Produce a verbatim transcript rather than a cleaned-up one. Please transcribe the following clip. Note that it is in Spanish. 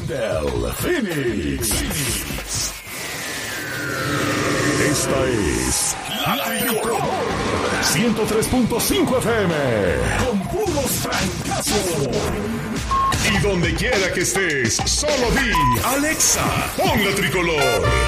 del Phoenix. Esta es La Tricolor ciento tres punto cinco F M con puros francazos. Y donde quiera que estés, solo di Alexa, pon La Tricolor.